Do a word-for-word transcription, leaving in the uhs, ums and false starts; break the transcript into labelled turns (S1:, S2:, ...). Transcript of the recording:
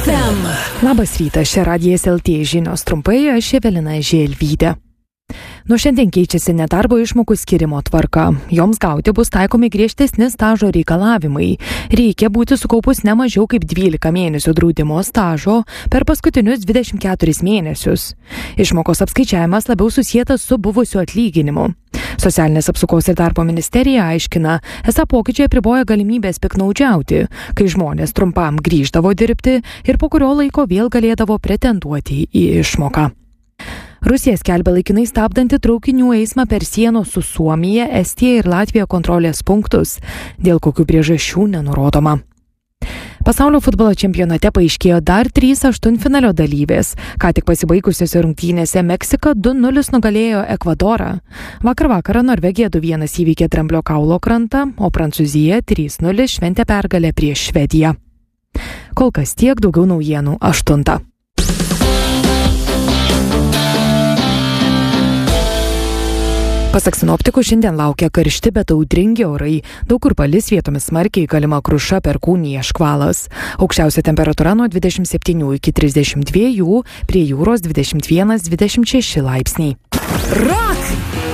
S1: F M.
S2: Labas rytas, čia Radijas L T žinios trumpai, aš Evelina Želvytė. Nuo šiandien keičiasi nedarbo išmokų skirimo tvarka. Joms gauti bus taikomi griežtesni stažo reikalavimai. Reikia būti sukaupus ne mažiau kaip dvylika mėnesių draudimo stažo per paskutinius dvidešimt keturis mėnesius. Išmokos apskaičiavimas labiau susietas su buvusiu atlyginimu. Socialinės apsaugos ir darbo ministerija aiškina, esą pokyčiai apriboja galimybės piknaudžiauti, kai žmonės trumpam grįždavo dirbti ir po kurio laiko vėl galėdavo pretenduoti į išmoką. Rusija skelbia laikinai stabdanti traukinių eismą per sienos su Suomija, Estija ir Latvija kontrolės punktus, dėl kokių priežasčių nenurodoma. Pasaulio futbolo čempionate paaiškėjo dar trys aštuntfinalio dalyvės. Ką tik pasibaigusiose rungtynėse Meksika du nulis nugalėjo Ekvadorą. Vakar vakarą Norvegija du vienas įveikė Dramblio kaulo krantą, o Prancūzija trys nulis šventė pergalę prieš Švediją. Kol kas tiek, daugiau naujienų aštuntą. Pasak sinoptikų, šiandien laukia karšti, bet audringi orai. Daug kur palis, vietomis smarkiai, galima kruša, perkūnija, škvalas. Aukščiausia temperatūra nuo dvidešimt septynių iki trisdešimt dviejų, prie jūros dvidešimt vienas dvidešimt šeši laipsniai.
S1: Rock